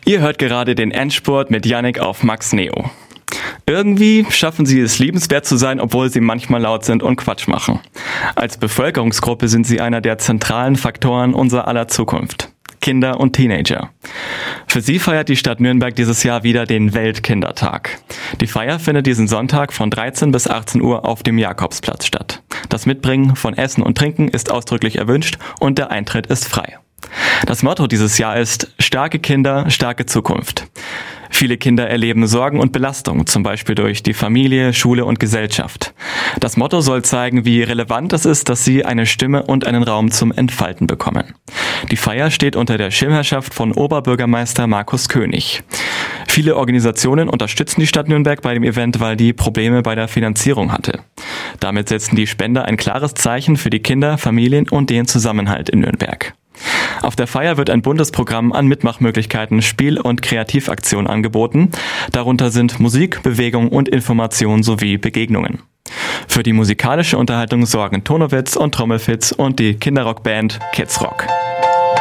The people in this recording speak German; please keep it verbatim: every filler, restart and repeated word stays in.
Ihr hört gerade den Endspurt mit Yannick auf Max Neo. Irgendwie schaffen sie es, liebenswert zu sein, obwohl sie manchmal laut sind und Quatsch machen. Als Bevölkerungsgruppe sind sie einer der zentralen Faktoren unserer aller Zukunft. Kinder und Teenager. Für sie feiert die Stadt Nürnberg dieses Jahr wieder den Weltkindertag. Die Feier findet diesen Sonntag von dreizehn bis achtzehn Uhr auf dem Jakobsplatz statt. Das Mitbringen von Essen und Trinken ist ausdrücklich erwünscht und der Eintritt ist frei. Das Motto dieses Jahr ist: starke Kinder, starke Zukunft. Viele Kinder erleben Sorgen und Belastungen, zum Beispiel durch die Familie, Schule und Gesellschaft. Das Motto soll zeigen, wie relevant es ist, dass sie eine Stimme und einen Raum zum Entfalten bekommen. Die Feier steht unter der Schirmherrschaft von Oberbürgermeister Markus König. Viele Organisationen unterstützen die Stadt Nürnberg bei dem Event, weil die Probleme bei der Finanzierung hatte. Damit setzen die Spender ein klares Zeichen für die Kinder, Familien und den Zusammenhalt in Nürnberg. Auf der Feier wird ein buntes Programm an Mitmachmöglichkeiten, Spiel- und Kreativaktionen angeboten. Darunter sind Musik, Bewegung und Information sowie Begegnungen. Für die musikalische Unterhaltung sorgen Tonowitz und Trommelfitz und die Kinderrockband Kids Rock.